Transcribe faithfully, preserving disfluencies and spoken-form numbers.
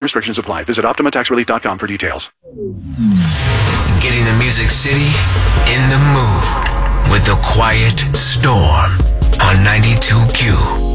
Restrictions apply. Visit Optima Tax Relief dot com for details. Getting the Music City in the mood with the Quiet Storm on ninety-two Q.